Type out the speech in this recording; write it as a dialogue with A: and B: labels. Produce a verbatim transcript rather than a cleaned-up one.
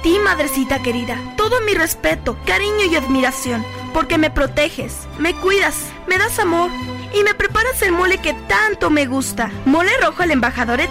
A: ti, madrecita querida, todo mi respeto, cariño y admiración, porque me proteges, me cuidas, me das amor y me preparas el mole que tanto me gusta. Mole rojo al embajador